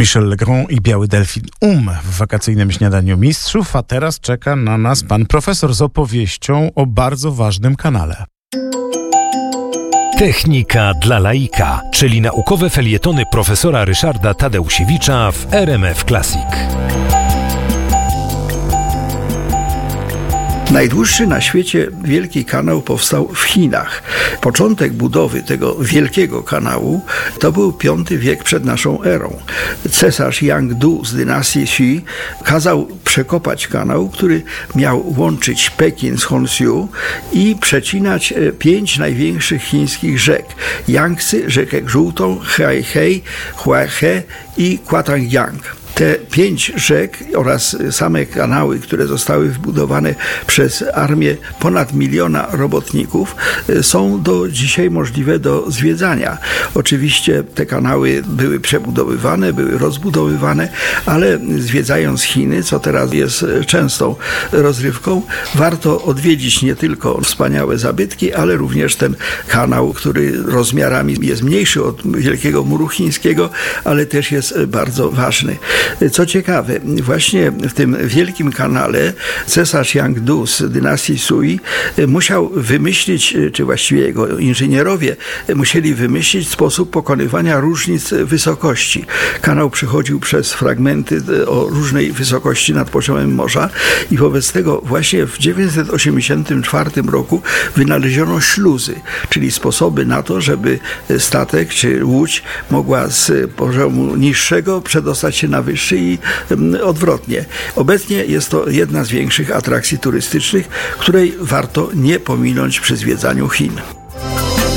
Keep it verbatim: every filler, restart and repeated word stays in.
Michel Legrand i Biały Delfin Um w wakacyjnym śniadaniu mistrzów, a teraz czeka na nas pan profesor z opowieścią o bardzo ważnym kanale. Technika dla laika, czyli naukowe felietony profesora Ryszarda Tadeusiewicza w R M F Classic. Najdłuższy na świecie wielki kanał powstał w Chinach. Początek budowy tego wielkiego kanału to był piąty wiek przed naszą erą. Cesarz Yang-du z dynastii Xi kazał przekopać kanał, który miał łączyć Pekin z Honshu i przecinać pięć największych chińskich rzek. Yangtze, rzekę Żółtą, Huaihai, Huaihe i Guotangyang. Te pięć rzek oraz same kanały, które zostały wbudowane przez armię ponad miliona robotników, są do dzisiaj możliwe do zwiedzania. Oczywiście te kanały były przebudowywane, były rozbudowywane, ale zwiedzając Chiny, co teraz jest częstą rozrywką, warto odwiedzić nie tylko wspaniałe zabytki, ale również ten kanał, który rozmiarami jest mniejszy od Wielkiego Muru Chińskiego, ale też jest bardzo ważny. Co ciekawe, właśnie w tym wielkim kanale cesarz Yang-du z dynastii Sui musiał wymyślić, czy właściwie jego inżynierowie musieli wymyślić sposób pokonywania różnic wysokości. Kanał przechodził przez fragmenty o różnej wysokości nad poziomem morza i wobec tego właśnie w dziewięćset osiemdziesiątym czwartym roku wynaleziono śluzy, czyli sposoby na to, żeby statek czy łódź mogła z poziomu niższego przedostać się na wyższy i odwrotnie. Obecnie jest to jedna z większych atrakcji turystycznych, której warto nie pominąć przy zwiedzaniu Chin.